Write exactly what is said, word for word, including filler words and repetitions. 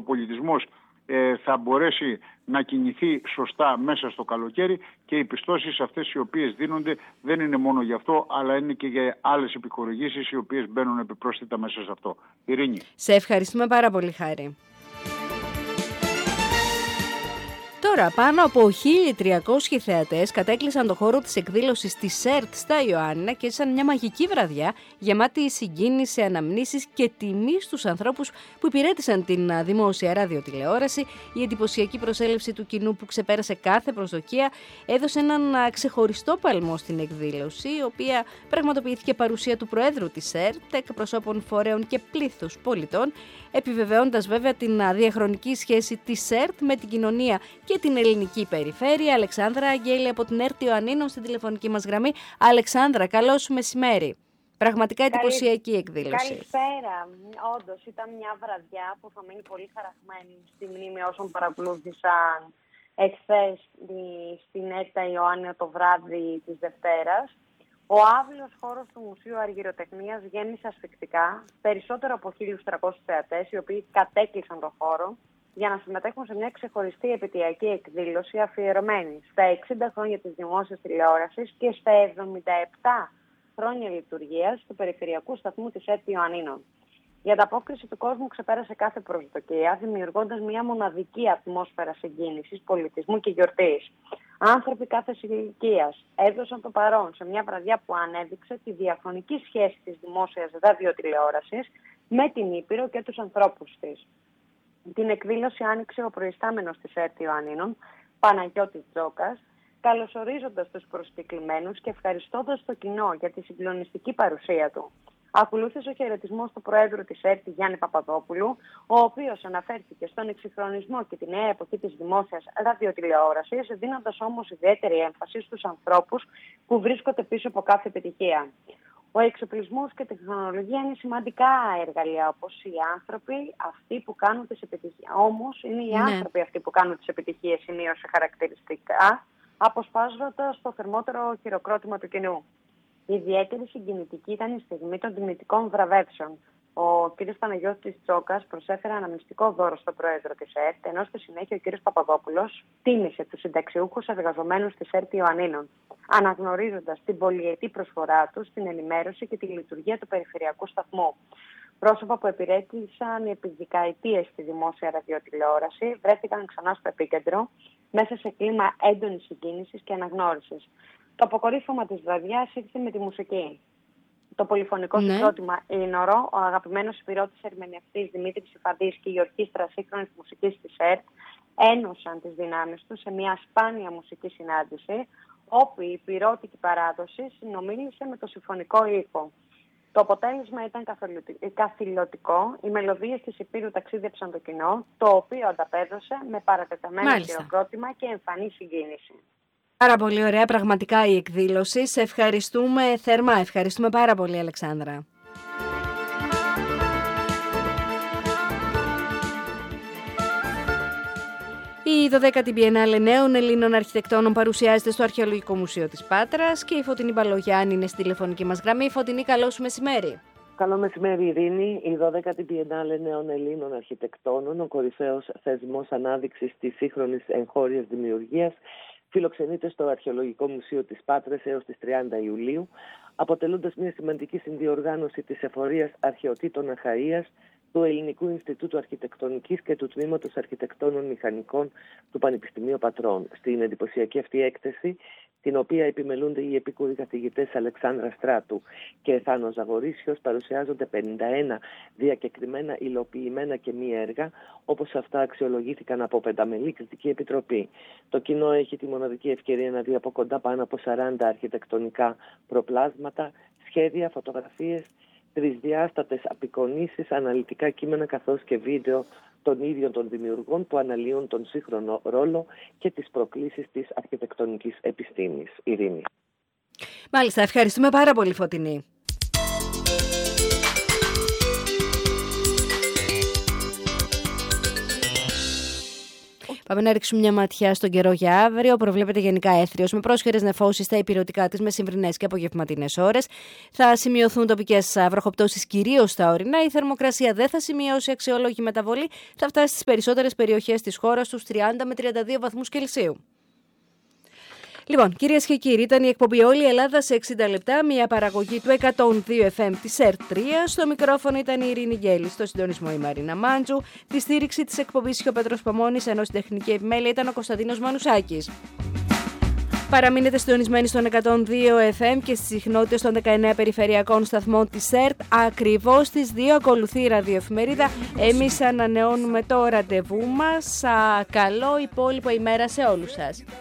πολιτισμός ε, θα μπορέσει να κινηθεί σωστά μέσα στο καλοκαίρι, και οι πιστώσεις αυτές οι οποίες δίνονται δεν είναι μόνο γι' αυτό, αλλά είναι και για άλλες επιχορηγήσεις οι οποίες μπαίνουν επιπρόσθετα μέσα σε αυτό. Ειρήνη. Σε ευχαριστούμε πάρα πολύ, Χάρη. Τώρα, πάνω από χίλια τριακόσιοι θεατές κατέκλυσαν το χώρο της εκδήλωσης της ΕΡΤ στα Ιωάννινα και έζησαν μια μαγική βραδιά γεμάτη συγκίνηση, αναμνήσεις και τιμή στους ανθρώπους που υπηρέτησαν την δημόσια ραδιοτηλεόραση. Η εντυπωσιακή προσέλευση του κοινού που ξεπέρασε κάθε προσδοκία έδωσε έναν ξεχωριστό παλμό στην εκδήλωση, η οποία πραγματοποιήθηκε παρουσία του Προέδρου της ΕΡΤ, εκπροσώπων φορέων και πλήθους πολιτών, επιβεβαιώντας βέβαια την διαχρονική σχέση της ΕΡΤ με την κοινωνία και την ελληνική περιφέρεια. Αλεξάνδρα Αγγέλη από την ΕΡΤ Ιωαννίνων στην τηλεφωνική μας γραμμή. Αλεξάνδρα, καλό σου μεσημέρι. Πραγματικά εντυπωσιακή εκδήλωση. Καλησπέρα. Όντως ήταν μια βραδιά που θα μείνει πολύ χαραγμένη στη μνήμη όσων παρακολούθησαν εχθές στην ΕΡΤ Ιωάννινα το βράδυ της Δευτέρας. Ο αύλιος χώρος του Μουσείου Αργυροτεχνίας γέμισε ασφυκτικά, περισσότερο από χίλιους τριακόσιους θεατές, οι οποίοι κατέκλυσαν τον χώρο για να συμμετέχουν σε μια ξεχωριστή επαιτειακή εκδήλωση αφιερωμένη στα εξήντα χρόνια της δημόσιας τηλεόρασης και στα εβδομήντα επτά χρόνια λειτουργίας του περιφερειακού σταθμού της ΕΡΤ Ιωαννίνων. Η ανταπόκριση του κόσμου ξεπέρασε κάθε προσδοκία, δημιουργώντας μια μοναδική ατμόσφαιρα συγκίνησης, πολιτισμού και γιορτής. Άνθρωποι κάθε ηλικίας έδωσαν το παρόν σε μια βραδιά που ανέδειξε τη διαχρονική σχέση της δημόσιας ραδιοτηλεόρασης με την Ήπειρο και τους ανθρώπους της. Την εκδήλωση άνοιξε ο προϊστάμενος της ΕΡΤ Ιωαννίνων, Παναγιώτης Τζόκας, καλωσορίζοντας τους προσκεκλημένους και ευχαριστώντας το κοινό για τη συγκλονιστική παρουσία του. Ακολούθησε ο χαιρετισμός του Προέδρου της ΕΡΤ Γιάννη Παπαδόπουλου, ο οποίος αναφέρθηκε στον εξυγχρονισμό και τη νέα εποχή της δημόσιας ραδιοτηλεόρασης, δίνοντας όμως ιδιαίτερη έμφαση στους ανθρώπους που βρίσκονται πίσω από κάθε επιτυχία. Ο εξοπλισμός και η τεχνολογία είναι σημαντικά εργαλεία, όπως οι άνθρωποι αυτοί που κάνουν τις επιτυχίες. Όμως είναι οι ναι. άνθρωποι αυτοί που κάνουν τις επιτυχίες, σημείωσε χαρακτηριστικά, αποσπάζοντας το θερμότερο χειροκρότημα του κοινού. Ιδιαίτερη συγκινητική ήταν η στιγμή των τιμητικών βραβεύσεων. Ο κ. Παναγιώτης Τσόκας προσέφερε αναμνηστικό δώρο στον Πρόεδρο της ΕΡΤ, ενώ στη συνέχεια ο κ. Παπαδόπουλος τίμησε τους συνταξιούχους εργαζομένους της ΕΡΤ Ιωαννίνων, αναγνωρίζοντας την πολυετή προσφορά τους στην ενημέρωση και τη λειτουργία του περιφερειακού σταθμού. Πρόσωπα που επιρρέτησαν επί δεκαετίες στη δημόσια ραδιοτηλεόραση βρέθηκαν ξανά στο επίκεντρο, μέσα σε κλίμα έντονης συγκίνησης και αναγνώρισης. Το αποκορύφωμα της βραδιάς ήρθε με τη μουσική. Το πολυφωνικό ναι. συγκρότημα Ήνορο, ο αγαπημένος υπηρώτης ερμηνευτής Δημήτρης Ιφαντής και η ορχήστρα σύγχρονης μουσικής της ΕΡΤ ένωσαν τις δυνάμεις τους σε μια σπάνια μουσική συνάντηση, όπου η υπηρώτικη παράδοση συνομίλησε με το συμφωνικό ήχο. Το αποτέλεσμα ήταν καθηλωτικό, οι μελωδίες της Υπήρου ταξίδεψαν το κοινό, το οποίο ανταπέδωσε με παρατεταμένο χειροκρότημα και εμφανή συγκίνηση. Πάρα πολύ ωραία πραγματικά η εκδήλωση. Σε ευχαριστούμε θερμά. Ευχαριστούμε πάρα πολύ, Αλεξάνδρα. Η δωδέκατη Biennale Νέων Ελλήνων Αρχιτεκτόνων παρουσιάζεται στο Αρχαιολογικό Μουσείο της Πάτρας και η Φωτεινή Μπαλογιάννη είναι στη τηλεφωνική μας γραμμή. Φωτεινή, καλό σου μεσημέρι. Καλό μεσημέρι, Ειρήνη. Η δωδέκατη Biennale Νέων Ελλήνων Αρχιτεκτόνων, ο κορυφαίος θεσμός ανάδειξης της σύγχρονης εγχώριας δημιουργίας, φιλοξενείται στο Αρχαιολογικό Μουσείο της Πάτρας έως τις τριάντα Ιουλίου, αποτελούντας μια σημαντική συνδιοργάνωση της Εφορίας Αρχαιοτήτων Αχαΐας, του Ελληνικού Ινστιτούτου Αρχιτεκτονικής και του Τμήματος Αρχιτεκτόνων Μηχανικών του Πανεπιστημίου Πατρών. Στην εντυπωσιακή αυτή έκθεση, την οποία επιμελούνται οι επίκουροι καθηγητές Αλεξάνδρα Στράτου και Θάνος Ζαγορίσιος, παρουσιάζονται πενήντα ένα διακεκριμένα, υλοποιημένα και μη έργα, όπως αυτά αξιολογήθηκαν από πενταμελή κριτική επιτροπή. Το κοινό έχει τη μοναδική ευκαιρία να δει από κοντά πάνω από σαράντα αρχιτεκτονικά προπλάσματα, σχέδια, φωτογραφίες, τρισδιάστατες απεικονίσεις, αναλυτικά κείμενα καθώς και βίντεο των ίδιων των δημιουργών που αναλύουν τον σύγχρονο ρόλο και τις προκλήσεις της αρχιτεκτονικής επιστήμης. Ειρήνη. Μάλιστα, ευχαριστούμε πάρα πολύ, Φωτεινή. Πάμε να ρίξουμε μια ματιά στον καιρό για αύριο. Προβλέπεται γενικά έθριος με πρόσχερες νεφώσεις στα υπηρετικά της μεσημβρινές και απογευματινές ώρες. Θα σημειωθούν τοπικές βροχοπτώσεις κυρίως στα ορεινά. Η θερμοκρασία δεν θα σημειώσει αξιόλογη μεταβολή. Θα φτάσει στις περισσότερες περιοχές της χώρας στους τριάντα με τριάντα δύο βαθμούς Κελσίου. Λοιπόν, κυρίες και κύριοι, ήταν η εκπομπή Όλη η Ελλάδα σε εξήντα λεπτά, μια παραγωγή του εκατόν δύο εφ εμ της ΕΡΤ τρία. Στο μικρόφωνο ήταν η Ειρήνη Γκέλη, στο συντονισμό η Μαρίνα Μάντζου. Τη στήριξη της εκπομπής είχε ο Πέτρος Παμώνης, ενώ στην τεχνική επιμέλεια ήταν ο Κωνσταντίνος Μανουσάκης. Παραμείνετε συντονισμένοι στον εκατόν δύο εφ εμ και στις συχνότητες των δεκαεννέα περιφερειακών σταθμών της ΕΡΤ. Ακριβώς στις δύο ακολουθεί η ραδιοεφημερίδα. Εμείς ανανεώνουμε το ραντεβού μας. Καλό υπόλοιπο ημέρα σε όλους σας.